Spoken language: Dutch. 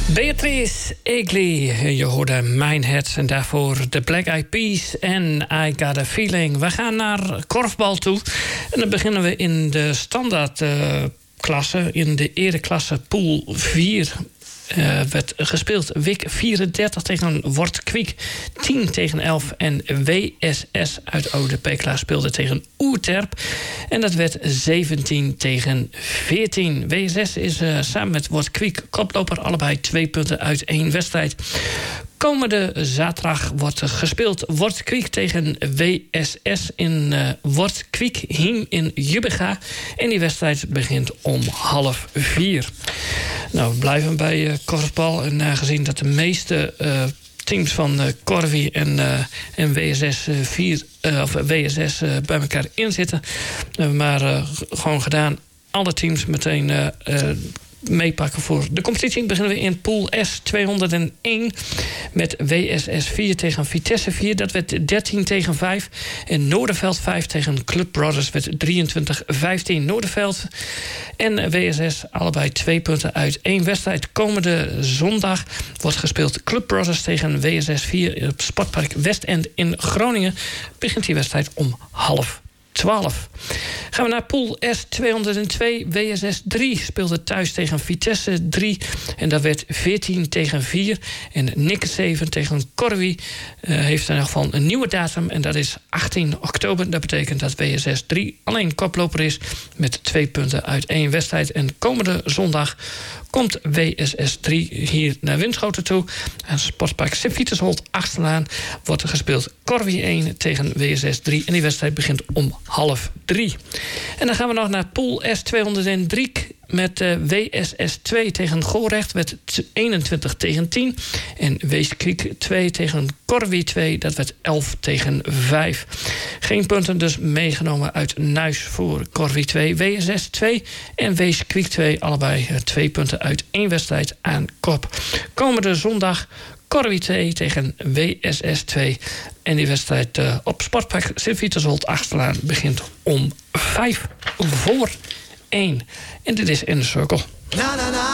Beatrice Egli, je hoorde Minehead en daarvoor de Black Eyed Peas en I Got a Feeling. We gaan naar korfbal toe en dan beginnen we in de standaard klasse, in de ereklasse pool 4. Werd gespeeld WIC 34 tegen Wortkwiek 10 tegen 11. En WSS uit Oude Pekela speelde tegen Oerterp. En dat werd 17 tegen 14. WSS is samen met Wortkwiek koploper. Allebei 2 punten uit 1 wedstrijd. Komende zaterdag wordt gespeeld Wortkwiek tegen WSS in Wortkwiek Hiem in Jubbega. En die wedstrijd begint om 3:30. Nou, we blijven bij korfbal. En gezien dat de meeste teams van Corvi en WSS 4 of WSS bij elkaar inzitten, maar gewoon gedaan. Alle teams meteen meepakken voor de competitie. Beginnen we in pool S 201 met WSS 4 tegen Vitesse 4. Dat werd 13 tegen 5. En Noorderveld 5 tegen Club Brothers werd 23-15. Noorderveld en WSS allebei 2 punten uit 1 wedstrijd. Komende zondag wordt gespeeld Club Brothers tegen WSS 4 op Sportpark Westend in Groningen. Begint die wedstrijd om 11:30. Gaan we naar pool S 202. WSS 3 speelde thuis tegen Vitesse 3. En dat werd 14 tegen 4. En Nikke 7 tegen Corvi heeft in ieder geval een nieuwe datum. En dat is 18 oktober. Dat betekent dat WSS 3 alleen koploper is met 2 punten uit 1 wedstrijd. En komende zondag komt WSS 3 hier naar Winschoten toe. En Sportpark Sint-Vitusholt achteraan wordt er gespeeld Corvi 1 tegen WSS 3. En die wedstrijd begint om 2:30. En dan gaan we nog naar pool S 203 met WSS 2 tegen Gorecht werd 21 tegen 10. En Weeskriek 2 tegen Corvi 2, dat werd 11 tegen 5. Geen punten dus meegenomen uit Nuis voor Corvi 2. WSS 2 en Weeskriek 2, allebei 2 punten uit 1 wedstrijd aan kop. Komende zondag Corvi 2 tegen WSS 2. En die wedstrijd op Sportpark Sint-Vitusholt achteraan begint om 1:05. En dit is In de Cirkel.